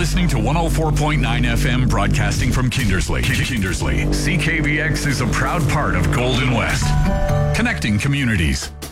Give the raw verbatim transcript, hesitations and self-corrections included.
listening to one oh four point nine F M broadcasting from Kindersley. Kindersley. C K V X is a proud part of Golden West, connecting communities.